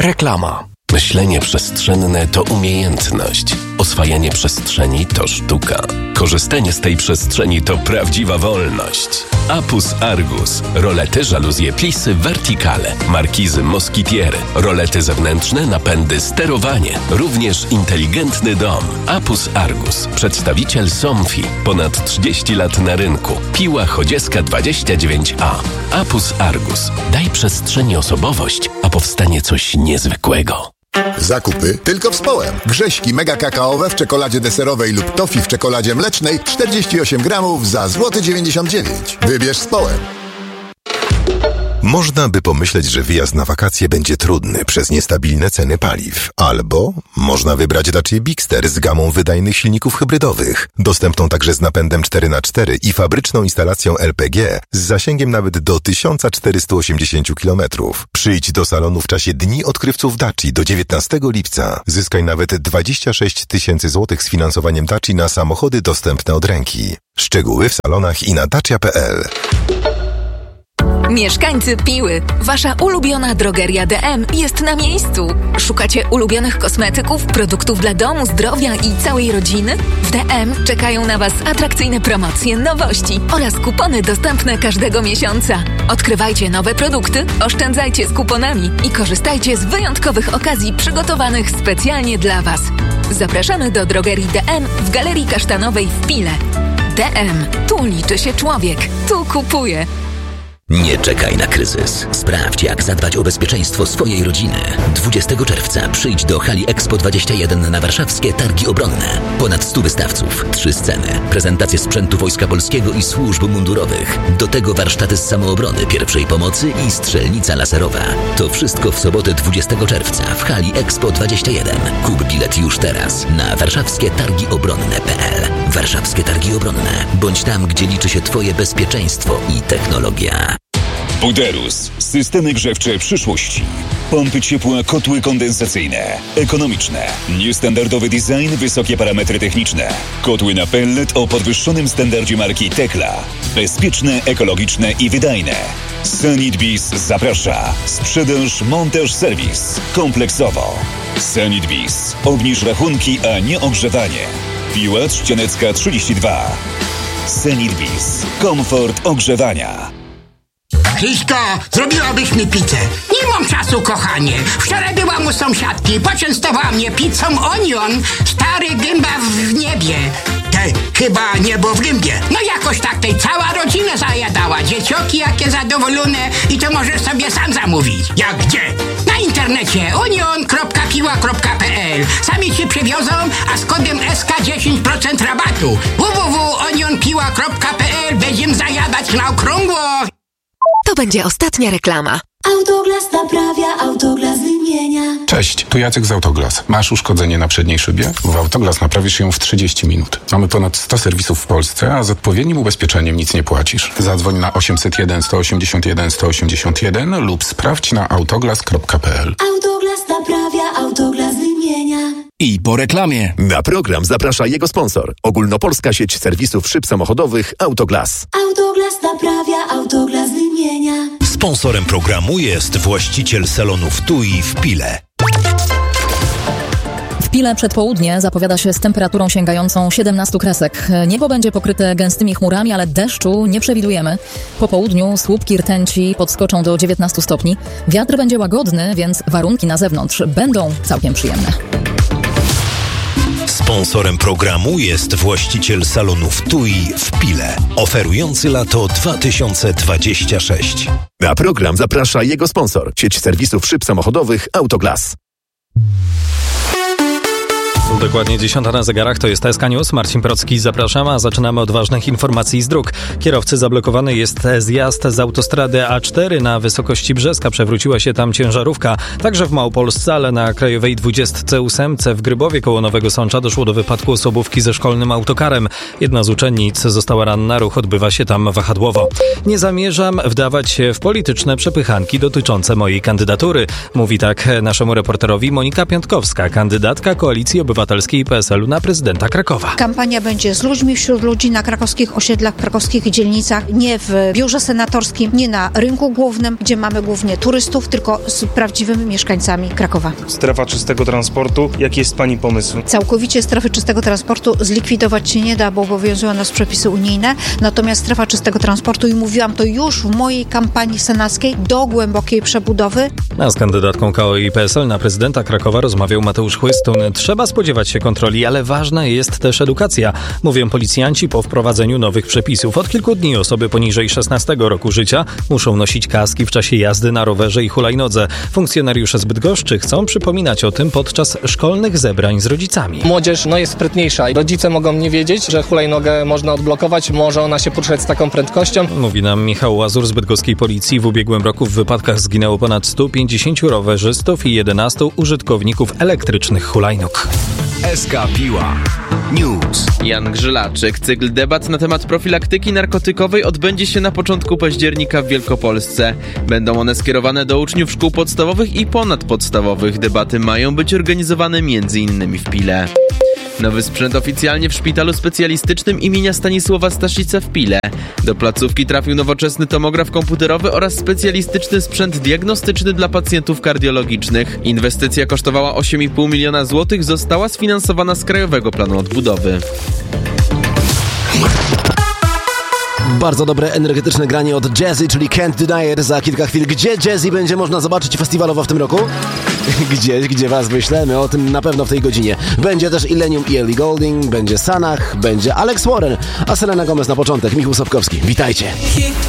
Reklama. Myślenie przestrzenne to umiejętność. Oswajanie przestrzeni to sztuka. Korzystanie z tej przestrzeni to prawdziwa wolność. Apus Argus. Rolety, żaluzje, plisy, verticale. Markizy, moskitiery. Rolety zewnętrzne, napędy, sterowanie. Również inteligentny dom. Apus Argus. Przedstawiciel Somfy. Ponad 30 lat na rynku. Piła Chodzieska 29A. Apus Argus. Daj przestrzeni osobowość, a powstanie coś niezwykłego. Zakupy tylko w Społem. Grześki mega kakaowe w czekoladzie deserowej lub toffee w czekoladzie mlecznej 48 gramów za złoty 99 zł. Wybierz Społem. Można by pomyśleć, że wyjazd na wakacje będzie trudny przez niestabilne ceny paliw. Albo można wybrać Dacia Bigster z gamą wydajnych silników hybrydowych, dostępną także z napędem 4x4 i fabryczną instalacją LPG z zasięgiem nawet do 1480 km. Przyjdź do salonu w czasie Dni Odkrywców Daci do 19 lipca. Zyskaj nawet 26 000 złotych z finansowaniem Daci na samochody dostępne od ręki. Szczegóły w salonach i na dacia.pl. Mieszkańcy Piły, wasza ulubiona drogeria DM jest na miejscu. Szukacie ulubionych kosmetyków, produktów dla domu, zdrowia i całej rodziny? W DM czekają na was atrakcyjne promocje, nowości oraz kupony dostępne każdego miesiąca. Odkrywajcie nowe produkty, oszczędzajcie z kuponami i korzystajcie z wyjątkowych okazji przygotowanych specjalnie dla was. Zapraszamy do drogerii DM w Galerii Kasztanowej w Pile. DM. Tu liczy się człowiek. Tu kupuje. Nie czekaj na kryzys. Sprawdź, jak zadbać o bezpieczeństwo swojej rodziny. 20 czerwca przyjdź do hali Expo 21 na warszawskie Targi Obronne. Ponad 100 wystawców, 3 sceny, prezentacje sprzętu Wojska Polskiego i służb mundurowych. Do tego warsztaty z samoobrony, pierwszej pomocy i strzelnica laserowa. To wszystko w sobotę 20 czerwca w hali Expo 21. Kup bilet już teraz na warszawskietargiobronne.pl. Warszawskie Targi Obronne. Bądź tam, gdzie liczy się Twoje bezpieczeństwo i technologia. Buderus. Systemy grzewcze przyszłości. Pompy ciepła, kotły kondensacyjne. Ekonomiczne. Niestandardowy design, wysokie parametry techniczne. Kotły na pellet o podwyższonym standardzie marki Tekla. Bezpieczne, ekologiczne i wydajne. Sanitbis zaprasza. Sprzedaż, montaż, serwis. Kompleksowo. Sanitbis. Obniż rachunki, a nie ogrzewanie. Piła Trzcianecka 32. Sanitbis. Komfort ogrzewania. Kryśko, zrobiłabyś mi pizzę. Nie mam czasu, kochanie. Wczoraj byłam u sąsiadki, poczęstowała mnie pizzą Onion, stary gęba w niebie. Chyba niebo w gębie. No jakoś tak tej cała rodzina zajadała. Dziecioki jakie zadowolone i to możesz sobie sam zamówić. Jak gdzie? Na internecie onion.piła.pl. Sami ci przywiozą, a z kodem SK 10% rabatu. www.onionpiła.pl. Będziemy zajadać na okrągło. To będzie ostatnia reklama. Autoglas naprawia, Autoglas wymienia. Cześć, tu Jacek z Autoglas. Masz uszkodzenie na przedniej szybie? W Autoglas naprawisz ją w 30 minut. Mamy ponad 100 serwisów w Polsce, a z odpowiednim ubezpieczeniem nic nie płacisz. Zadzwoń na 801 181 181 lub sprawdź na autoglas.pl. Autoglas naprawia, Autoglas wymienia. I po reklamie. Na program zaprasza jego sponsor. Ogólnopolska sieć serwisów szyb samochodowych Autoglas. Autoglas naprawia, Autoglas wymienia. Sponsorem programu jest właściciel salonów TUI w Pile. W Pile przedpołudnie zapowiada się z temperaturą sięgającą 17 kresek. Niebo będzie pokryte gęstymi chmurami, ale deszczu nie przewidujemy. Po południu słupki rtęci podskoczą do 19 stopni. Wiatr będzie łagodny, więc warunki na zewnątrz będą całkiem przyjemne. Sponsorem programu jest właściciel salonów TUI w Pile, oferujący lato 2026. Na program zaprasza jego sponsor. Sieć serwisów szyb samochodowych Autoglas. Dokładnie 10 na zegarach, to jest SK News. Marcin Procki, zapraszam, a zaczynamy od ważnych informacji z dróg. Kierowcy, zablokowany jest zjazd z autostrady A4 na wysokości Brzeska. Przewróciła się tam ciężarówka. Także w Małopolsce, ale na Krajowej 28 w Grybowie koło Nowego Sącza doszło do wypadku osobówki ze szkolnym autokarem. Jedna z uczennic została ranna, ruch odbywa się tam wahadłowo. Nie zamierzam wdawać się w polityczne przepychanki dotyczące mojej kandydatury. Mówi tak naszemu reporterowi Monika Piątkowska, kandydatka Koalicji Obywatelskiej Obywatelskiej i PSL-u na prezydenta Krakowa. Kampania będzie z ludźmi, wśród ludzi na krakowskich osiedlach, krakowskich dzielnicach, nie w biurze senatorskim, nie na rynku głównym, gdzie mamy głównie turystów, tylko z prawdziwymi mieszkańcami Krakowa. Strefa czystego transportu. Jaki jest Pani pomysł? Całkowicie strefy czystego transportu zlikwidować się nie da, bo obowiązują nas przepisy unijne. Natomiast strefa czystego transportu, i mówiłam to już w mojej kampanii senackiej, do głębokiej przebudowy. A z kandydatką KO i PSL na prezydenta Krakowa rozmawiał Mateusz Chłystun. Trzeba spodziewać się kontroli, ale ważna jest też edukacja, mówią policjanci po wprowadzeniu nowych przepisów. Od kilku dni osoby poniżej 16 roku życia muszą nosić kaski w czasie jazdy na rowerze i hulajnodze. Funkcjonariusze z Bydgoszczy chcą przypominać o tym podczas szkolnych zebrań z rodzicami. Młodzież jest sprytniejsza. Rodzice mogą nie wiedzieć, że hulajnogę można odblokować, może ona się poruszać z taką prędkością. Mówi nam Michał Łazur z bydgoskiej policji. W ubiegłym roku w wypadkach zginęło ponad 150 rowerzystów i 11 użytkowników elektrycznych hulajnóg. SK Piła News. Jan Grzylaczyk. Cykl debat na temat profilaktyki narkotykowej odbędzie się na początku października w Wielkopolsce. Będą one skierowane do uczniów szkół podstawowych i ponadpodstawowych. Debaty mają być organizowane m.in. w Pile. Nowy sprzęt oficjalnie w szpitalu specjalistycznym imienia Stanisława Staszica w Pile. Do placówki trafił nowoczesny tomograf komputerowy oraz specjalistyczny sprzęt diagnostyczny dla pacjentów kardiologicznych. Inwestycja kosztowała 8,5 miliona złotych, została sfinansowana z Krajowego Planu Odbudowy. Bardzo dobre, energetyczne granie od Jazzy, czyli Can't Deny It za kilka chwil. Gdzie Jazzy będzie można zobaczyć festiwalowo w tym roku? Gdzieś, gdzie was wyślemy, o tym na pewno w tej godzinie. Będzie też Illenium i Ellie Goulding, będzie Sanach, będzie Alex Warren, a Selena Gomez na początek. Michał Sapkowski, witajcie.